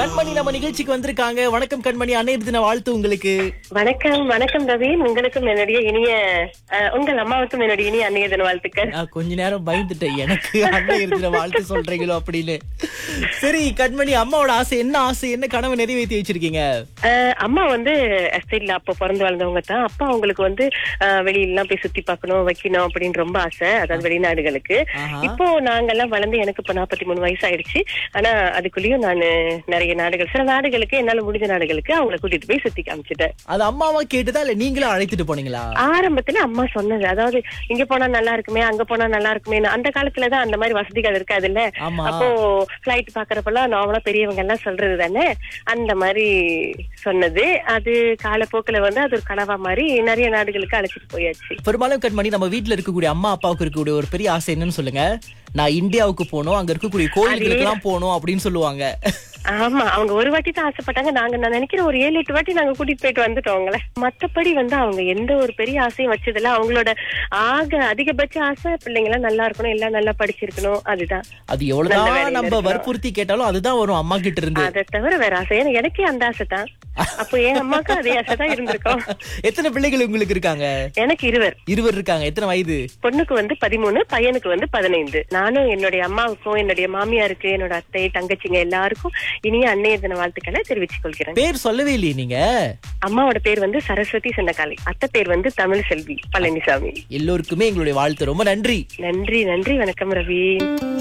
கண்மணி நம்ம நிகழ்ச்சிக்கு வந்திருக்காங்க. வணக்கம் கண்மணி, அன்னையர் தின வாழ்த்து உங்களுக்கு. வணக்கம் வணக்கம் ரவீன், உங்களுக்கும் என்னுடைய இனிய உங்கள் அம்மாவுக்கும் என்னுடைய இனிய அன்னைய தின வாழ்த்துக்கள். கொஞ்ச நேரம் பயந்துட்டேன், எனக்கு அன்னையர் தின வாழ்த்து சொல்றீங்களோ அப்படின்னு. சரி கண்மணி, அம்மாவோட ஆசை என்ன? ஆசை என்ன? கனவு நிறைவேற்றி வச்சிருக்கீங்க? அம்மா வந்து எஸ்டேட்ல அப்ப பிறந்து வளர்ந்தவங்க தான். அப்பா அவங்களுக்கு வந்து வெளியிலாம் போய் சுத்தி பார்க்கணும் வைக்கணும் அப்படின்னு ரொம்ப ஆசை, அதாவது வெளிநாடுகளுக்கு. இப்போ நாங்கெல்லாம் வளர்ந்து எனக்கு இப்ப 43 வயசு ஆயிடுச்சு. ஆனா அதுக்குள்ளயும் நான் நிறைய நாடுகள், சில நாடுகளுக்கு என்னால முடிஞ்ச நாடுகளுக்கு அவங்களை கூட்டிட்டு போய் சுத்தி காமிச்சிட்டேன். அது அம்மாவா கேட்டுதா இல்ல நீங்களும் அழைத்துட்டு போனீங்களா? ஆரம்பத்துல அம்மா சொன்னது, அதாவது இங்க போனா நல்லா இருக்குமே அங்க போனா நல்லா இருக்குமே. அந்த காலத்துலதான் அந்த மாதிரி வசதிகள் இருக்காது இல்ல. அப்போ பிளைட் பாக்குறப்பெல்லாம் நார்மலா பெரியவங்க எல்லாம் சொல்றது தானே, அந்த மாதிரி சொன்னது. அது காலப்போக்குல வந்து அது ஒரு கனவா மாதிரி நிறைய நாடுகளுக்கு அழைச்சிட்டு போயாச்சு. பெரும்பாலும் கண்மணி நம்ம வீட்டுல இருக்கக்கூடிய அம்மா அப்பாவுக்கு இருக்கக்கூடிய ஒரு பெரிய ஆசை என்னன்னு சொல்லுங்க? நான் இந்தியாவுக்கு போனோம், அங்க இருக்கக்கூடிய கோயில்களுக்கு எல்லாம் போகணும் அப்படின்னு சொல்லுவாங்க. ஆமா, அவங்க ஒரு வாட்டி தான் ஆசைப்பட்டாங்க. நான் நினைக்கிறேன் ஒரு 7-8 வாட்டி நாங்க கூட்டிட்டு போயிட்டு வந்துட்டோங்களே. மத்தபடி வந்து அவங்க எந்த ஒரு பெரிய ஆசையும் வச்சதில்ல. அவங்களோட அதிகபட்ச ஆசை பிள்ளைங்க எல்லாம் நல்லா இருக்கணும், எல்லாம் நல்லா படிச்சிருக்கணும். அதுதான். அது எவ்வளவுதான் நம்ம வற்புறுத்தி கேட்டாலும் அதுதான் வரும் அம்மா கிட்ட இருந்து. அதை தவிர வேற ஆசை எனக்கே அந்த ஆசை தான். அப்போ என் அம்மாக்கு அதே ஆசை தான் இருந்திருக்கும். எத்தனை பிள்ளைகள் உங்களுக்கு இருக்காங்க? எனக்கு இருவர் இருக்காங்க. எத்தனை வயது? பொண்ணுக்கு வந்து 13, பையனுக்கு வந்து 15. நானும் என்னுடைய அம்மாவுக்கும் என்னுடைய மாமியாருக்கு என்னோட அத்தை தங்கச்சிங்க எல்லாருக்கும் இனிய அன்னைய தின வாழ்த்துக்களை தெரிவித்துக் கொள்கிறேன். பேர் சொல்லவே இல்லையே நீங்க? அம்மாவோட பேர் வந்து சரஸ்வதி சென்னக்காலை, அத்தை பேர் வந்து தமிழ் செல்வி பழனிசாமி. எல்லோருக்குமே எங்களுடைய வாழ்த்து. ரொம்ப நன்றி. நன்றி நன்றி. வணக்கம் ரவி.